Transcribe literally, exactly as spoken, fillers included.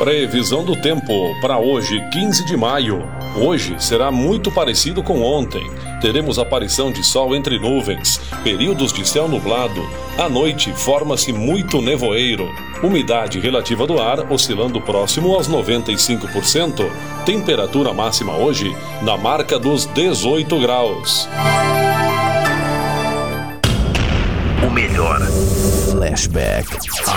Previsão do tempo para hoje, quinze de maio. Hoje será muito parecido com ontem. Teremos aparição de sol entre nuvens, períodos de céu nublado. À noite forma-se muito nevoeiro. Umidade relativa do ar oscilando próximo aos noventa e cinco por cento. Temperatura máxima hoje na marca dos dezoito graus. O melhor Flashback.